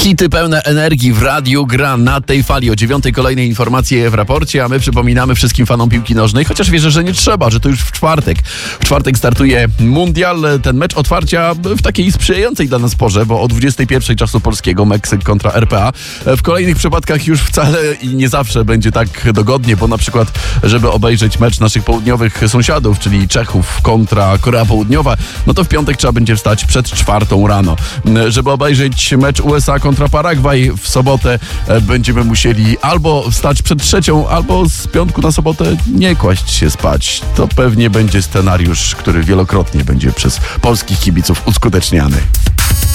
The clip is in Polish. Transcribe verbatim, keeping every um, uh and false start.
Hity pełne energii w radiu gra na tej fali. O dziewiątej kolejne informacje w raporcie, a my przypominamy wszystkim fanom piłki nożnej, chociaż wierzę, że nie trzeba, że to już w czwartek. W czwartek startuje mundial, ten mecz otwarcia w takiej sprzyjającej dla nas porze, bo o dwudziestej pierwszej czasu polskiego Meksyk kontra R P A. W kolejnych przypadkach już wcale i nie zawsze będzie tak dogodnie, bo na przykład, żeby obejrzeć mecz naszych południowych sąsiadów, czyli Czechów kontra Korea Południowa, no to w piątek trzeba będzie wstać przed czwartą rano. Żeby obejrzeć mecz U S A kontra Paragwaj w sobotę, będziemy musieli albo wstać przed trzecią, albo z piątku na sobotę nie kłaść się spać. To pewnie będzie scenariusz, który wielokrotnie będzie przez polskich kibiców uskuteczniany.